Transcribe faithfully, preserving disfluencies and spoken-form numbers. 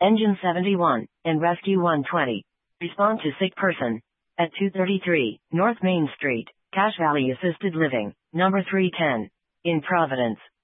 Engine seventy-one, and Rescue one twenty. Respond to sick person. At two thirty-three, North Main Street, Cache Valley Assisted Living, number three ten. In Providence.